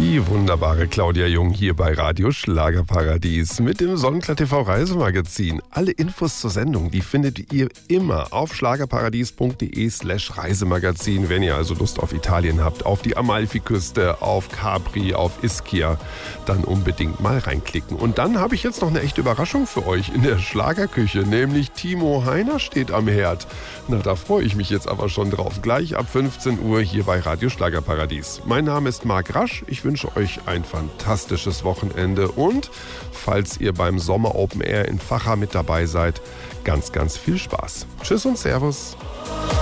Die wunderbare Claudia Jung hier bei Radio Schlagerparadies mit dem Sonnenklar TV Reisemagazin. Alle Infos zur Sendung, die findet ihr immer auf schlagerparadies.de/Reisemagazin. Wenn ihr also Lust auf Italien habt, auf die Amalfiküste, auf Capri, auf Ischia, dann unbedingt mal reinklicken. Und dann habe ich jetzt noch eine echte Überraschung für euch in der Schlagerküche, nämlich Timo Heiner steht am Herd. Na, da freue ich mich jetzt aber schon drauf. Gleich ab 15 Uhr hier bei Radio Schlagerparadies. Mein Name ist Marc Rasch. Ich wünsche euch ein fantastisches Wochenende und, falls ihr beim Sommer Open Air in Vacha mit dabei seid, ganz, ganz viel Spaß. Tschüss und Servus.